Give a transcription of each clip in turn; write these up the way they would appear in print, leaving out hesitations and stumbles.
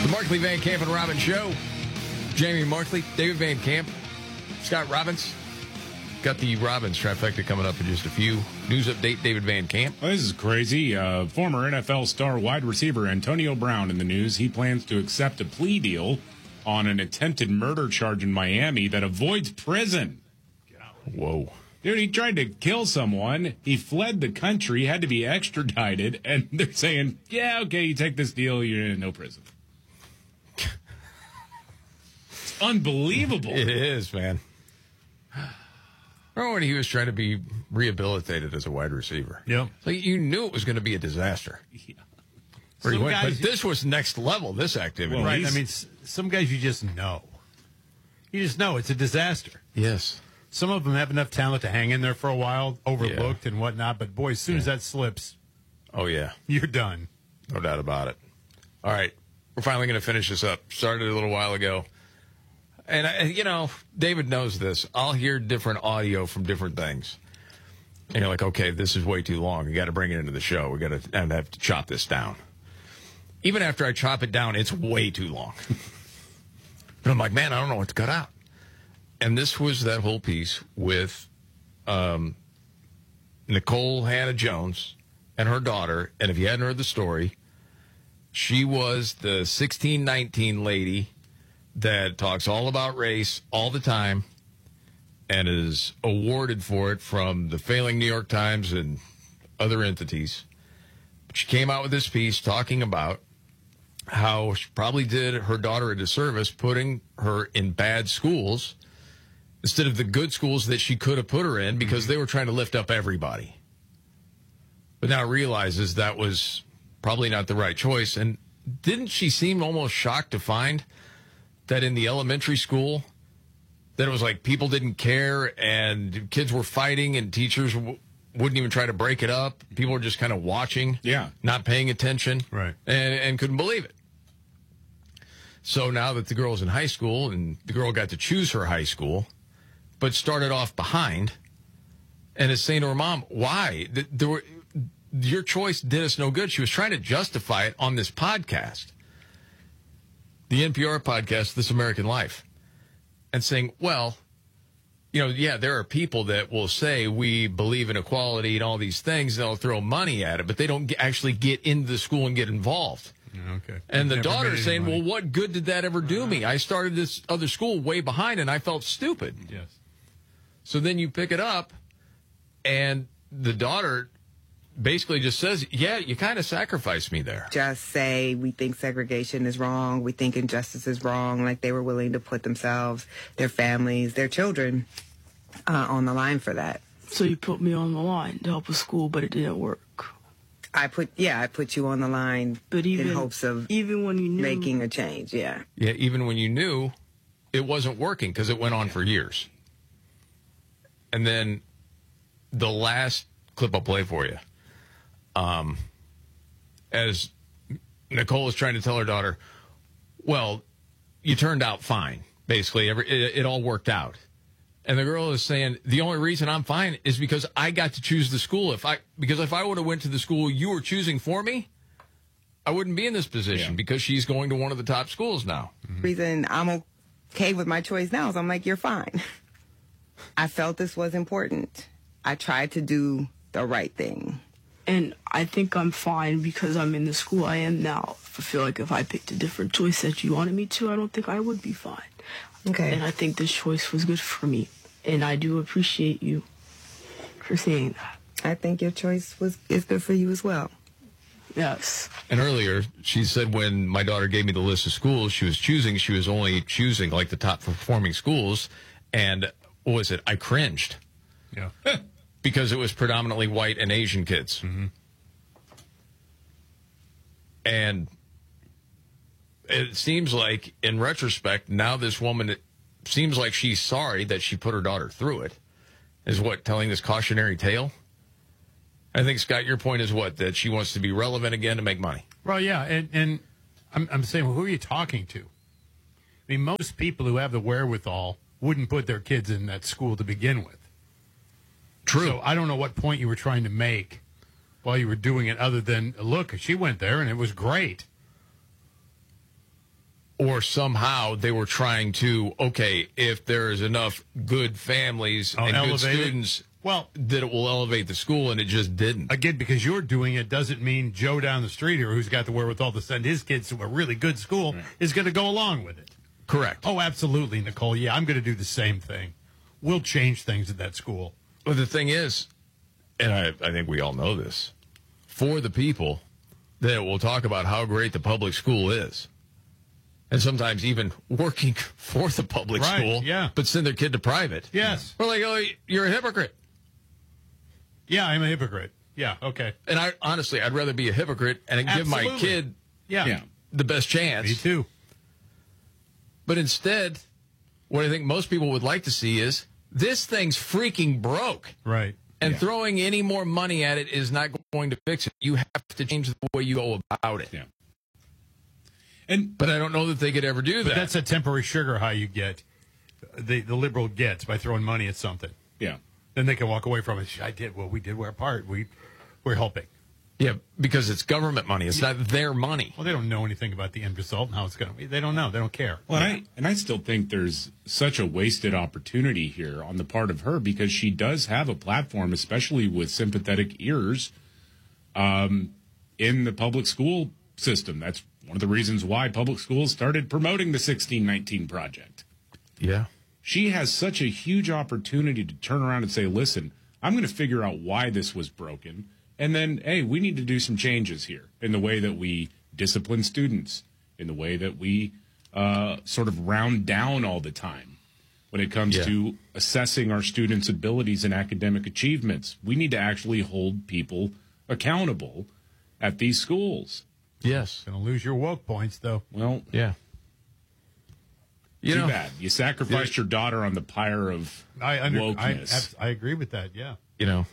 The Markley, Van Camp, and Robbins Show. Jamie Markley, David Van Camp, Scott Robbins. Got the Robbins trifecta coming up in just a few. News update, David Van Camp. Well, this is crazy. Former NFL star wide receiver Antonio Brown in the news. He plans to accept a plea deal on an attempted murder charge in Miami that avoids prison. Whoa. Dude, he tried to kill someone. He fled the country, had to be extradited, and they're saying, yeah, okay, you take this deal, you're in no prison. It's unbelievable. It is, man. Remember when he was trying to be rehabilitated as a wide receiver? Yep. Like you knew it was going to be a disaster. Yeah. Where he Some went, guys- but this was next level, this activity. Well, right. I mean, some guys you just know. You just know it's a disaster. Yes. Some of them have enough talent to hang in there for a while, overlooked and whatnot. But, boy, as soon as that slips, Oh, yeah. you're done. No doubt about it. All right. We're finally going to finish this up. Started a little while ago. And, David knows this. I'll hear different audio from different things. And you're like, okay, this is way too long. We got to bring it into the show. We got to have to chop this down. Even after I chop it down, it's way too long. But I'm like, man, I don't know what to cut out. And this was that whole piece with Nicole Hannah-Jones and her daughter. And if you hadn't heard the story, she was the 1619 lady that talks all about race all the time and is awarded for it from the failing New York Times and other entities. But she came out with this piece talking about how she probably did her daughter a disservice putting her in bad schools instead of the good schools that she could have put her in because they were trying to lift up everybody. But now realizes that was probably not the right choice. And didn't she seem almost shocked to find that in the elementary school that it was like people didn't care and kids were fighting and teachers wouldn't even try to break it up. People were just kind of watching, not paying attention, right, and couldn't believe it. So now that the girl's in high school and the girl got to choose her high school, but started off behind and is saying to her mom, why? Your choice did us no good. She was trying to justify it on this podcast, the NPR podcast, This American Life, and saying, well, there are people that will say we believe in equality and all these things. They'll throw money at it, but they don't actually get into the school and get involved. Okay. And the daughter's saying, well, what good did that ever do me? I started this other school way behind and I felt stupid. Yes. So then you pick it up and the daughter basically just says, yeah, you kind of sacrificed me there. Just say we think segregation is wrong, we think injustice is wrong, like they were willing to put themselves, their families, their children on the line for that. So you put me on the line to help a school, but it didn't work. I put you on the line but even, in hopes of even when you knew, making a change, Yeah, even when you knew it wasn't working because it went on for years. And then the last clip I'll play for you. As Nicole is trying to tell her daughter, well, you turned out fine. Basically, it all worked out. And the girl is saying, the only reason I'm fine is because I got to choose the school. Because if I would have went to the school you were choosing for me, I wouldn't be in this position because she's going to one of the top schools now. The reason I'm okay with my choice now is I'm like, you're fine. I felt this was important. I tried to do the right thing. And I think I'm fine because I'm in the school I am now. I feel like if I picked a different choice that you wanted me to, I don't think I would be fine. Okay. And I think this choice was good for me. And I do appreciate you for saying that. I think your choice is good for you as well. Yes. And earlier, she said when my daughter gave me the list of schools she was only choosing like the top performing schools. And what was it? I cringed. Yeah. Because it was predominantly white and Asian kids. Mm-hmm. And it seems like, in retrospect, now this woman, it seems like she's sorry that she put her daughter through it. Is what, telling this cautionary tale? I think, Scott, your point is what? That she wants to be relevant again to make money. Well, yeah, and I'm saying, well, who are you talking to? I mean, most people who have the wherewithal wouldn't put their kids in that school to begin with. True. So I don't know what point you were trying to make while you were doing it other than, look, she went there and it was great. or somehow they were trying to, okay, if there's enough good families and good elevate it? students, Well, that it will elevate the school, and it just didn't. again, because you're doing it doesn't mean Joe down the street here, who's got the wherewithal to send his kids to a really good school, is going to go along with it. Correct. Oh, absolutely, Nicole. Yeah, I'm going to do the same thing. We'll change things at that school. But the thing is, and I think we all know this, for the people that will talk about how great the public school is, and sometimes even working for the public Right, school, yeah. but send their kid to private. Yes. We're like, oh, you're a hypocrite. Yeah, I'm a hypocrite. Yeah, okay. And I'd rather be a hypocrite and give my Absolutely. kid Yeah. the best chance. Me too. But instead, what I think most people would like to see is this thing's freaking broke. Right. And throwing any more money at it is not going to fix it. You have to change the way you go about it. Yeah. But I don't know that they could ever do But that. that's a temporary sugar high you get, the liberal gets by throwing money at something. Yeah. Then they can walk away from it. We did our part. We're helping. Yeah, because it's government money. It's not their money. Well, they don't know anything about the end result and how it's going to be. They don't know. They don't care. Well, I still think there's such a wasted opportunity here on the part of her because she does have a platform, especially with sympathetic ears, in the public school system. That's one of the reasons why public schools started promoting the 1619 Project. Yeah. She has such a huge opportunity to turn around and say, listen, I'm going to figure out why this was broken. And then, hey, we need to do some changes here in the way that we discipline students, in the way that we sort of round down all the time when it comes to assessing our students' abilities and academic achievements. We need to actually hold people accountable at these schools. Yes. Going to lose your woke points, though. Well, Yeah. too bad. You sacrificed your daughter on the pyre of wokeness. I agree with that, yeah. You know,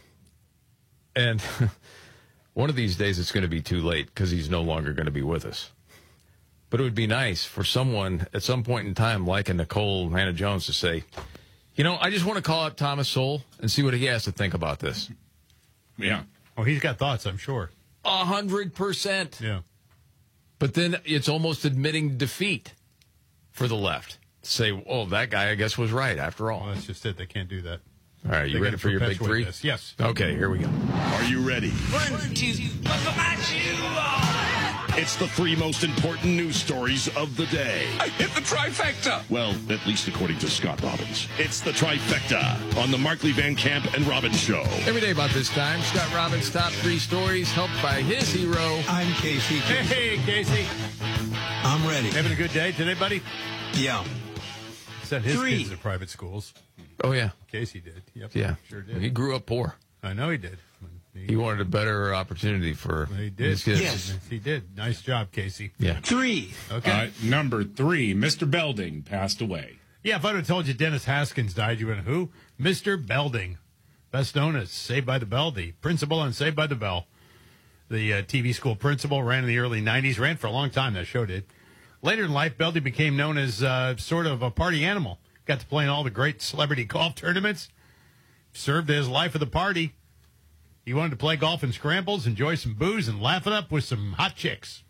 and one of these days it's going to be too late because he's no longer going to be with us. But it would be nice for someone at some point in time, like a Nicole Hannah Jones, to say, you know, I just want to call up Thomas Sowell and see what he has to think about this. Yeah. Oh, he's got thoughts, I'm sure. 100%. Yeah. But then it's almost admitting defeat for the left. Say, oh, that guy, I guess, was right after all. Well, that's just it. They can't do that. All right, you They ready gotta for your big perpetuate three? this. Yes. Okay, here we go. Are you ready? 1, 2, buckle my shoe on. It's the three most important news stories of the day. I hit the trifecta. Well, at least according to Scott Robbins. It's the trifecta on the Markley Van Camp and Robbins Show. Every day about this time, Scott Robbins' top three stories, helped by his hero. I'm Casey. Hey, Casey. I'm ready. Having a good day today, buddy? Yeah. Sent his Three. kids to private schools. Oh, yeah. Casey did. Yep. Yeah. Sure did. He grew up poor. I know he did. He wanted a better opportunity for He did. his kids. Yes. He did. Nice job, Casey. Yeah. 3. Okay. Number 3, Mr. Belding passed away. Yeah, if I'd have told you Dennis Haskins died, you would have who? Mr. Belding, best known as Saved by the Bell, the principal on Saved by the Bell. The TV school principal, ran in the early 90s, ran for a long time, that show did. Later in life, Belding became known as sort of a party animal. Got to play in all the great celebrity golf tournaments. Served as life of the party. He wanted to play golf and scrambles, enjoy some booze, and laugh it up with some hot chicks.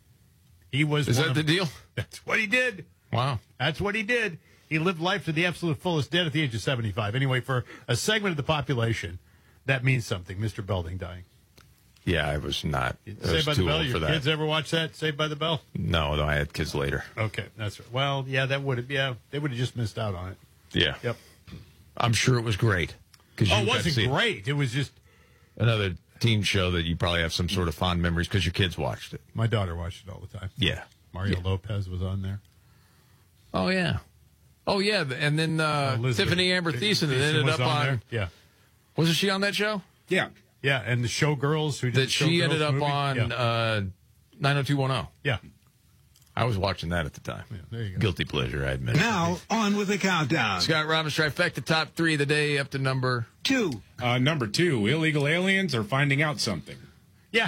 He was Is one that of- the deal? That's what he did. Wow. That's what he did. He lived life to the absolute fullest, dead at the age of 75. Anyway, for a segment of the population, that means something. Mr. Belding dying. Yeah, I was not. I was Saved by the too Bell. old for Your that. kids ever watch that? Saved by the Bell. No, I had kids later. Okay, that's right. Well, yeah, that would have. Yeah, they would have just missed out on it. Yeah. Yep. I'm sure it was great. 'Cause Oh, you it got to wasn't see great. It was just another teen show that you probably have some sort of fond memories because your kids watched it. my daughter watched it all the time. Yeah. Mario Yeah. Lopez was on there. Oh, yeah. Oh, yeah. And then Elizabeth Tiffany Amber Thiessen that ended was up on. there. Yeah, Wasn't she on that show? Yeah. yeah, and the Showgirls who did That she Showgirls ended up movie. on Yeah. 90210. yeah. I was watching that at the time. Yeah, there you go. Guilty pleasure, I admit. Now, on with the countdown. Scott Robbins trifecta, top 3 of the day, up to number. 2. Number 2, illegal aliens are finding out something. Yeah,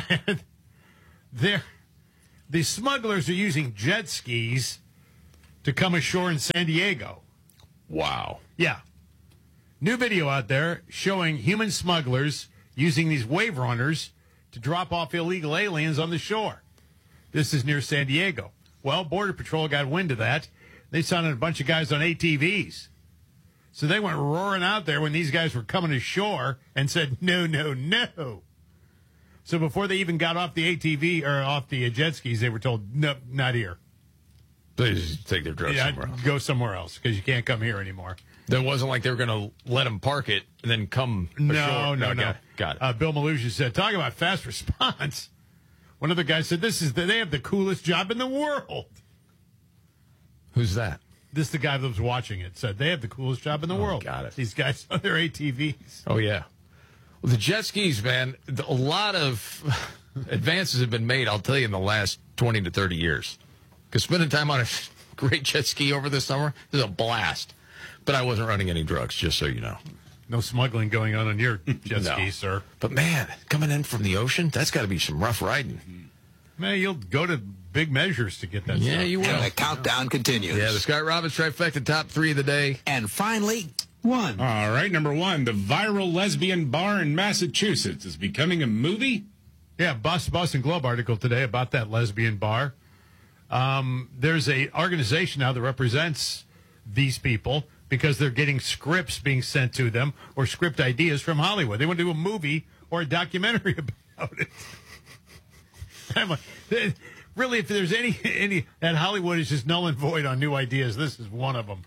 the smugglers are using jet skis to come ashore in San Diego. Wow. Yeah. New video out there showing human smugglers using these wave runners to drop off illegal aliens on the shore. This is near San Diego. Well, Border Patrol got wind of that. They sounded a bunch of guys on ATVs. So they went roaring out there when these guys were coming ashore and said, no, no, no. So before they even got off the ATV or off the jet skis, they were told, no, not here. They just take their drugs somewhere else. Go somewhere else because you can't come here anymore. It wasn't like they were going to let them park it and then come ashore. No. Got it. Bill Malusia said, talk about fast response. One of the guys said, they have the coolest job in the world. Who's that? This the guy that was watching it said they have the coolest job in the world. Got it. These guys on their ATVs. Oh, yeah. Well, the jet skis, man, a lot of advances have been made, I'll tell you, in the last 20 to 30 years. Because spending time on a great jet ski over the summer is a blast. But I wasn't running any drugs, just so you know. No smuggling going on your jet No. ski, sir. But, man, coming in from the ocean, that's got to be some rough riding. Man, you'll go to big measures to get that Yeah, stuff. you will. And the countdown continues. Yeah, the Scott Robbins trifecta, top 3 of the day. And finally, 1. All right, number 1, the viral lesbian bar in Massachusetts is becoming a movie. Yeah, Boston Globe article today about that lesbian bar. There's a organization now that represents these people because they're getting scripts being sent to them or script ideas from Hollywood. They want to do a movie or a documentary about it. I'm like, really, if there's any that Hollywood is just null and void on new ideas, this is one of them.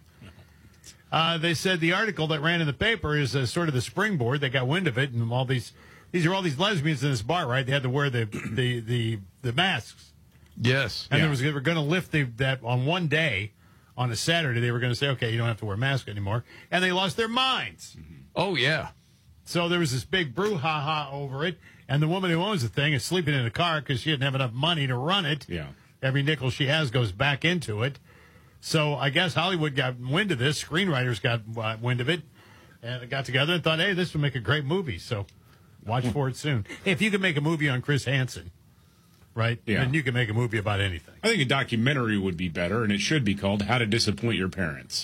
They said the article that ran in the paper is sort of the springboard. They got wind of it, and these are all these lesbians in this bar, right? They had to wear the masks, Yes. and they were going to lift that on one day, on a Saturday. They were going to say, okay, you don't have to wear a mask anymore, and they lost their minds. Oh, yeah. So there was this big brouhaha over it, and the woman who owns the thing is sleeping in a car because she didn't have enough money to run it. Yeah. Every nickel she has goes back into it. So I guess Hollywood got wind of this. Screenwriters got wind of it, and got together and thought, hey, this would make a great movie. So watch for it soon. Hey, if you could make a movie on Chris Hansen, right, Yeah. then you can make a movie about anything. I think a documentary would be better, and it should be called How to Disappoint Your Parents.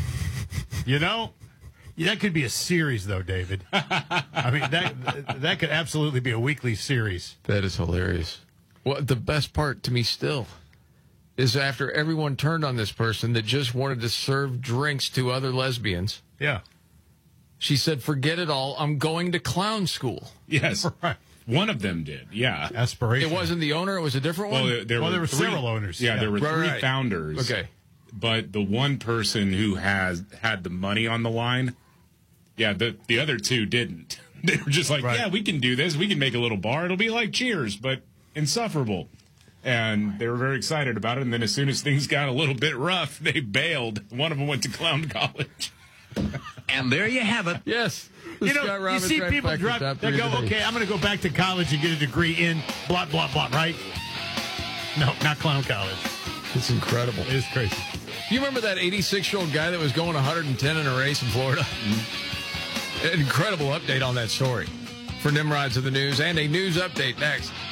You know? That could be a series, though, David. I mean, that could absolutely be a weekly series. That is hilarious. Well, the best part to me still is after everyone turned on this person that just wanted to serve drinks to other lesbians, Yeah. she said, forget it all. I'm going to clown school. Yes. Right. One of them did, yeah. Aspiration. It wasn't the owner. It was a different one. Well, there were several owners. Yeah, there were Right, 3 right. founders. Okay. But the one person who had the money on the line, yeah, the other 2 didn't. They were just like, Right. yeah, we can do this. We can make a little bar. It'll be like Cheers, but insufferable. And they were very excited about it. And then as soon as things got a little bit rough, they bailed. One of them went to clown college. And there you have it. Yes. The You know, Scott you Robbins see people trifecta, drop, top they 3 go, of the day. okay, I'm going to go back to college and get a degree in blah, blah, blah, right? No, not clown college. It's incredible. It is crazy. You remember that 86-year-old guy that was going 110 in a race in Florida? An incredible update on that story. For Nimrods of the News and a news update next.